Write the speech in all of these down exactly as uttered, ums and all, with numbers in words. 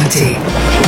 Party.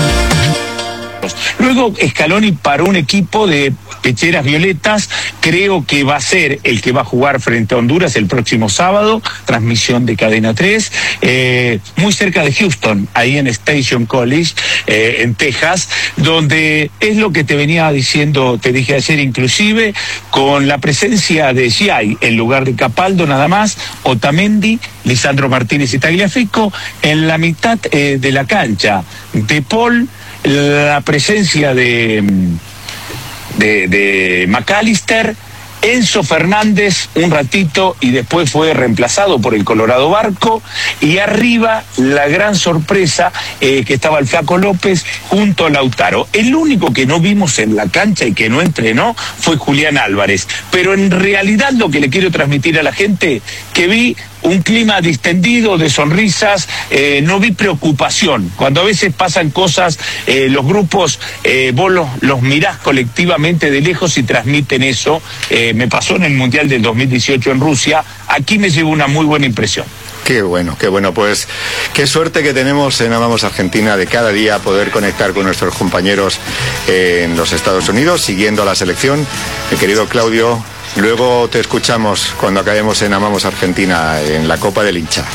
Luego Scaloni paró un equipo de pecheras violetas, creo que va a ser el que va a jugar frente a Honduras el próximo sábado, transmisión de Cadena tres, eh, muy cerca de Houston, ahí en Station College, eh, en Texas, donde es lo que te venía diciendo, te dije ayer inclusive, con la presencia de Giai en lugar de Capaldo nada más, Otamendi, Lisandro Martínez y Tagliafico, en la mitad eh, de la cancha, De Paul, la presencia de, de, de McAllister, Enzo Fernández un ratito y después fue reemplazado por el Colorado Barco, y arriba la gran sorpresa eh, que estaba el Flaco López junto a Lautaro. El único que no vimos en la cancha y que no entrenó fue Julián Álvarez, pero en realidad lo que le quiero transmitir a la gente, que vi un clima distendido, de sonrisas, eh, no vi preocupación. Cuando a veces pasan cosas, eh, los grupos, eh, vos los, los mirás colectivamente de lejos y transmiten eso. Eh, me pasó en el Mundial del dos mil dieciocho en Rusia, aquí me llevo una muy buena impresión. Qué bueno, qué bueno, pues qué suerte que tenemos en Amamos Argentina de cada día poder conectar con nuestros compañeros en los Estados Unidos, siguiendo a la selección. Mi querido Claudio, luego te escuchamos cuando acabemos en Amamos Argentina, en la Copa del Hincha.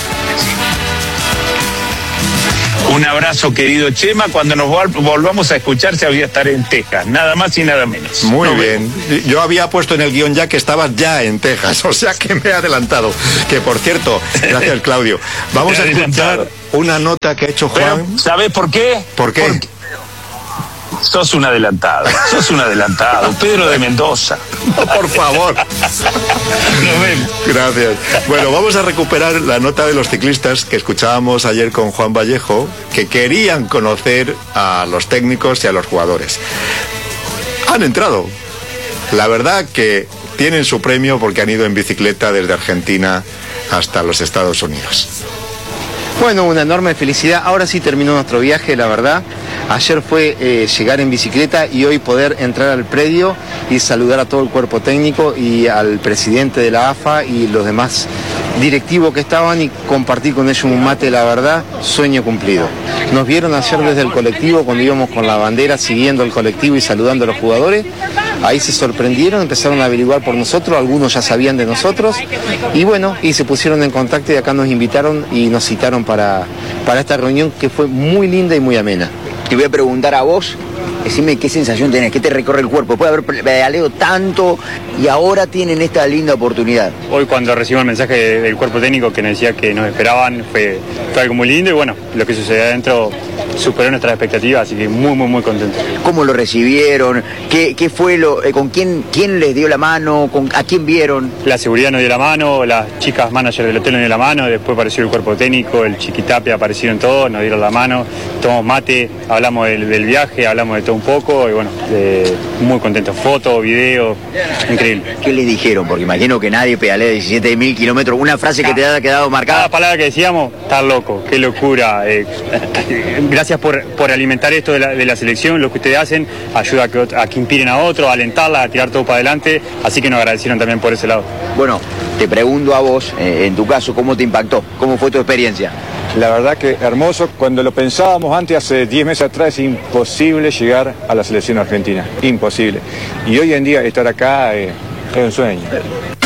Un abrazo, querido Chema. Cuando nos vol- volvamos a escuchar, se voy a estar en Texas, nada más y nada menos. Muy nos bien. Vemos. Yo había puesto en el guión ya que estabas ya en Texas, o sea que me he adelantado. Que por cierto, gracias Claudio. Vamos a escuchar una nota que ha hecho Juan. Pero, ¿sabes por qué? ¿Por qué? Porque sos un adelantado, sos un adelantado, Pedro de Mendoza. Por favor. Nos vemos. Gracias. Bueno, vamos a recuperar la nota de los ciclistas que escuchábamos ayer con Juan Vallejo, que querían conocer a los técnicos y a los jugadores. Han entrado. La verdad que tienen su premio porque han ido en bicicleta desde Argentina hasta los Estados Unidos. Bueno, una enorme felicidad. Ahora sí terminó nuestro viaje, la verdad. Ayer fue eh, llegar en bicicleta y hoy poder entrar al predio y saludar a todo el cuerpo técnico y al presidente de la A F A y los demás directivos que estaban y compartir con ellos un mate, la verdad, sueño cumplido. Nos vieron ayer desde el colectivo cuando íbamos con la bandera siguiendo el colectivo y saludando a los jugadores. Ahí se sorprendieron, empezaron a averiguar por nosotros, algunos ya sabían de nosotros y bueno, y se pusieron en contacto y acá nos invitaron y nos citaron para, para esta reunión que fue muy linda y muy amena. Te voy a preguntar a vos, decime qué sensación tenés, qué te recorre el cuerpo. Puede haber pedaleado tanto y ahora tienen esta linda oportunidad. Hoy cuando recibimos el mensaje del cuerpo técnico que nos decía que nos esperaban, fue, fue algo muy lindo y bueno, lo que sucedió adentro superó nuestras expectativas, así que muy, muy, muy contento. ¿Cómo lo recibieron? ¿Qué, qué fue lo, eh, con quién, quién les dio la mano? Con, ¿A quién vieron? La seguridad nos dio la mano, las chicas manager del hotel nos dio la mano, después apareció el cuerpo técnico, el Chiquitapia, aparecieron todos, nos dieron la mano, tomamos mate, hablamos del, del viaje, hablamos de todo un poco y bueno, eh, muy contentos. Fotos, videos, increíble. ¿Qué les dijeron? Porque imagino que nadie pedalea diecisiete mil kilómetros. Una frase que te ha quedado marcada. Cada palabra que decíamos, estar loco, qué locura. Eh, gracias por, por alimentar esto de la, de la selección, lo que ustedes hacen, ayuda a que, a que inspiren a otros, a alentarla, a tirar todo para adelante, así que nos agradecieron también por ese lado. Bueno, te pregunto a vos, eh, en tu caso, ¿cómo te impactó? ¿Cómo fue tu experiencia? La verdad que hermoso. Cuando lo pensábamos antes, hace diez meses atrás, es imposible llegar a la selección argentina. Imposible. Y hoy en día estar acá eh, es un sueño.